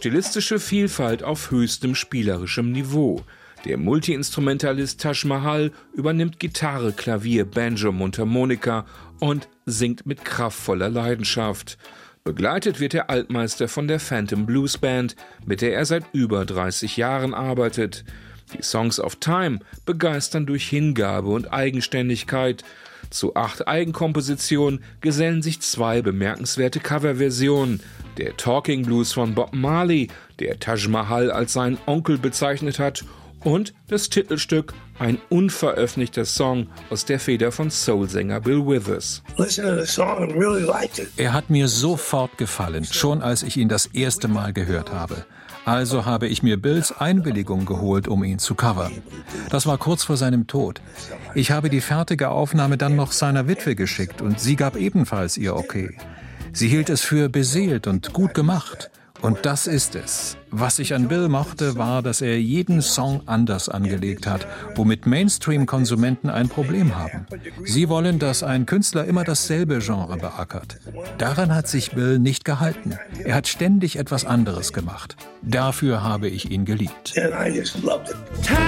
stilistische Vielfalt auf höchstem spielerischem Niveau. Der Multiinstrumentalist Taj Mahal übernimmt Gitarre, Klavier, Banjo, Mundharmonika und singt mit kraftvoller Leidenschaft. Begleitet wird der Altmeister von der Phantom Blues Band, mit der er seit über 30 Jahren arbeitet. Die Songs of Time begeistern durch Hingabe und Eigenständigkeit. Zu 8 Eigenkompositionen gesellen sich 2 bemerkenswerte Coverversionen. Der Talking Blues von Bob Marley, der Taj Mahal als seinen Onkel bezeichnet hat, und das Titelstück, ein unveröffentlichter Song aus der Feder von Soulsänger Bill Withers. Er hat mir sofort gefallen, schon als ich ihn das erste Mal gehört habe. Also habe ich mir Bills Einwilligung geholt, um ihn zu covern. Das war kurz vor seinem Tod. Ich habe die fertige Aufnahme dann noch seiner Witwe geschickt und sie gab ebenfalls ihr Okay. Sie hielt es für beseelt und gut gemacht. Und das ist es. Was ich an Bill mochte, war, dass er jeden Song anders angelegt hat, womit Mainstream-Konsumenten ein Problem haben. Sie wollen, dass ein Künstler immer dasselbe Genre beackert. Daran hat sich Bill nicht gehalten. Er hat ständig etwas anderes gemacht. Dafür habe ich ihn geliebt.